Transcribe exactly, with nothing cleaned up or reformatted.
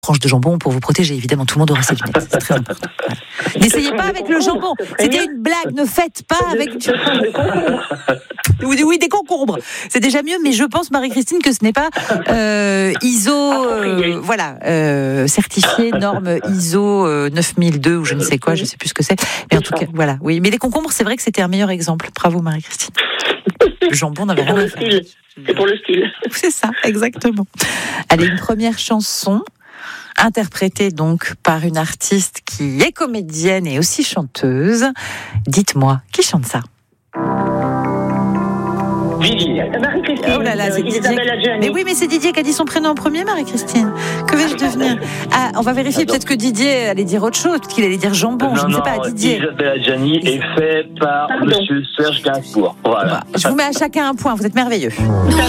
tranche de jambon pour vous protéger. Évidemment, tout le monde aura ses lunettes. C'est très important. Voilà. N'essayez pas avec le jambon. C'était une blague. Ne faites pas avec du oui, oui, des concombres. C'est déjà mieux, mais je pense, Marie-Christine, que ce n'est pas euh, I S O, euh, voilà, euh, certifié, norme I S O euh, neuf mille deux ou je ne sais quoi, je ne sais plus ce que c'est. Mais en tout cas, voilà. Oui, mais les concombres, c'est vrai que c'était un meilleur exemple. Bravo, Marie-Christine. Le jambon n'avait rien à faire. C'est pour le style. C'est ça, exactement. Allez, une première chanson. Interprétée donc par une artiste qui est comédienne et aussi chanteuse. Dites-moi, qui chante ça ? Didier. Marie-Christine. Oh là là, c'est euh, Didier. Isabelle Adjani. Mais oui, mais c'est Didier qui a dit son prénom en premier, Marie-Christine. Que vais-je devenir ? Ah, on va vérifier. Attends. Peut-être que Didier allait dire autre chose. Peut-être qu'il allait dire jambon. Non, je ne sais non, pas, Didier. Isabelle Adjani est fait par Pardon. Monsieur Serge Gainsbourg. Voilà. Bah, je vous mets à chacun un point. Vous êtes merveilleux. Tout à